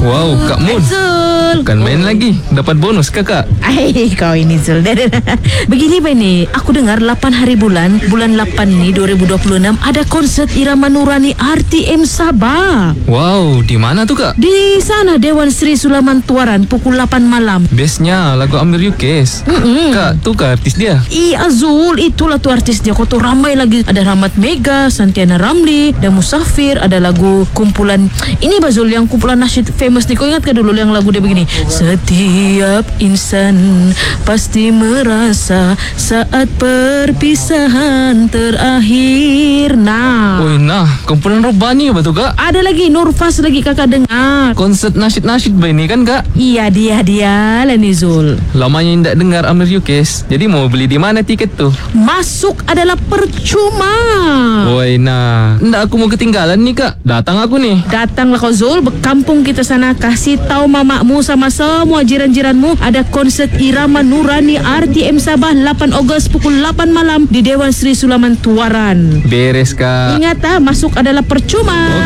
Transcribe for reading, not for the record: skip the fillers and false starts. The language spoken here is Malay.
Wow, Kak Mun. Zul. Bukan main lagi. Dapat bonus kakak. Kau ini Zul. Begini Bani, aku dengar 8 hari bulan 8 ni 2026 ada konsert irama nurani RTM Sabah. Wow, di mana tuh kak? Di sana Dewan Sri Sulaman Tuaran pukul 8 malam. Bestnya lagu Amir Yukes. Kak, tuh kak artis dia. Iya Zul, itulah tuh artis dia. Kau tuh ramai lagi. Ada Rahmat Mega, Santiana Ramli, ada Musafir, ada lagu kumpulan ini Bazul, yang kumpulan nasyid famous nih. Kau ingat ke dulu yang lagu dia begini? Setiap insan pasti merasa saat perpisahan terakhir. Woi, kumpulan Robani apa tuh kak? Ada lagi Nurfas lagi kakak dengar. Konsert nasyid-nasyid ba ini kan kak? Iya dia lah nih Zul. Lamanya tidak dengar Amir Yukes. Jadi mau beli di mana tiket tuh? Masuk adalah percuma. Woi, ndak aku mau ketinggalan nih kak. Datang aku nih. Datanglah kau Zul, berkampung kita sana. Kasih tahu mamakmu sama semua jiran-jiranmu ada konsert irama nurani RTM Sabah 8 Ogos pukul 8 malam di Dewan Sri Sulaman Tuaran. Beres kak. Ingat masuk adalah percuma.